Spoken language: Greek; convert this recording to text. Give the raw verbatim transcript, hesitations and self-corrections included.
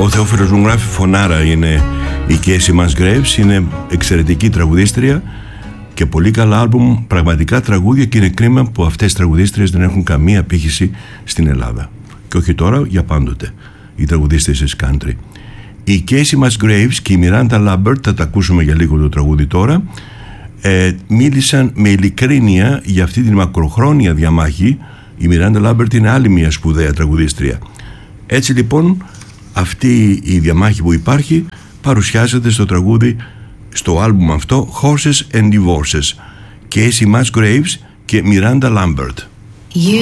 Ο Θεόφιλος μου γράφει φωνάρα είναι η Casey Musgraves, είναι εξαιρετική τραγουδίστρια και πολύ καλά άλμπουμ, πραγματικά τραγούδια, και είναι κρίμα που αυτές οι τραγουδίστριες δεν έχουν καμία απήχηση στην Ελλάδα. Και όχι τώρα, για πάντοτε, οι τραγουδίστριες country. Η Casey Musgraves και η Miranda Lambert, θα τα ακούσουμε για λίγο το τραγούδι τώρα, ε, μίλησαν με ειλικρίνεια για αυτή την μακροχρόνια διαμάχη. Η Miranda Lambert είναι άλλη μια σπουδαία τραγουδίστρια. Έτσι λοιπόν αυτή η διαμάχη που υπάρχει παρουσιάζεται στο τραγούδι, στο άλμπουμ αυτό, Horses and Divorces, Casey Musgraves και Miranda Lambert. You